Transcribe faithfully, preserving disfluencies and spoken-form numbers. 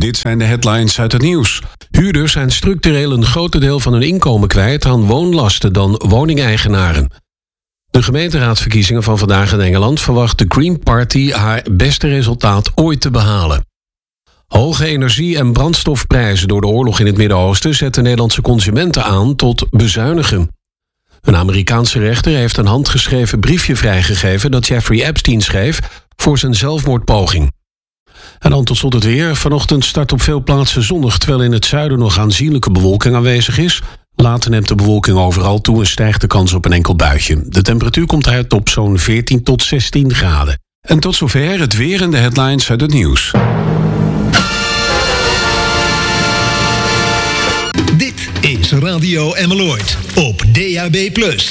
Dit zijn de headlines uit het nieuws. Huurders zijn structureel een groter deel van hun inkomen kwijt aan woonlasten dan woningeigenaren. De gemeenteraadsverkiezingen van vandaag in Engeland verwacht de Green Party haar beste resultaat ooit te behalen. Hoge energie- en brandstofprijzen door de oorlog in het Midden-Oosten zetten Nederlandse consumenten aan tot bezuinigen. Een Amerikaanse rechter heeft een handgeschreven briefje vrijgegeven dat Jeffrey Epstein schreef voor zijn zelfmoordpoging. En dan tot slot het weer. Vanochtend start op veel plaatsen zonnig, terwijl in het zuiden nog aanzienlijke bewolking aanwezig is. Later neemt de bewolking overal toe en stijgt de kans op een enkel buitje. De temperatuur komt uit op zo'n veertien tot zestien graden. En tot zover het weer en de headlines uit het nieuws. Dit is Radio Emmeloord op D A B plus.